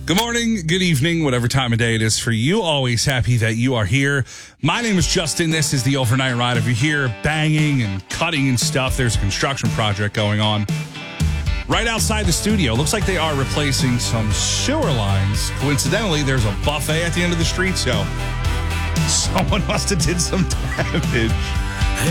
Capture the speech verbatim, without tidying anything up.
Good morning, good evening, whatever time of day it is for you. Always happy that you are here. My name is Justin. This is the Overnight Ride. If you're here banging and cutting and stuff, there's a construction project going on right outside the studio. Looks like they are replacing some sewer lines. Coincidentally, there's a buffet at the end of the street, so someone must have did some damage.